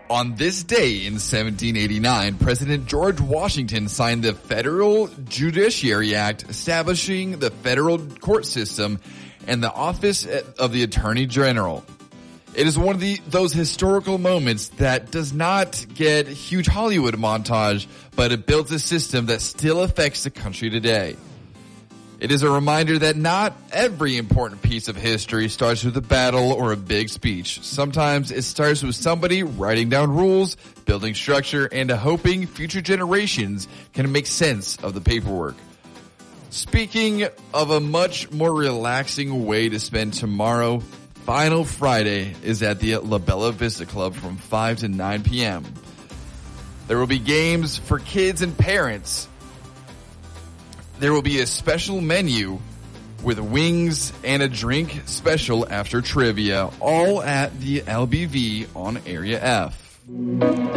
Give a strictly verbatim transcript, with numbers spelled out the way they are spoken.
On this day in seventeen eighty-nine, President George Washington signed the Federal Judiciary Act, establishing the federal court system and the Office of the Attorney General. It is one of the those historical moments that does not get huge Hollywood montage, but it builds a system that still affects the country today. It is a reminder that not every important piece of history starts with a battle or a big speech. Sometimes it starts with somebody writing down rules, building structure, and hoping future generations can make sense of the paperwork. Speaking of a much more relaxing way to spend tomorrow, Final Friday is at the La Bella Vista Club from five to nine p.m. There will be games for kids and parents. There will be a special menu with wings and a drink special after trivia, all at the L B V on Area F.